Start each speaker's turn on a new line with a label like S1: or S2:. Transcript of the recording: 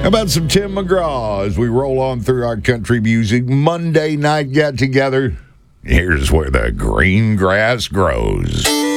S1: How about some Tim McGraw as we roll on through our country music Monday night get together? Here's where the green grass grows.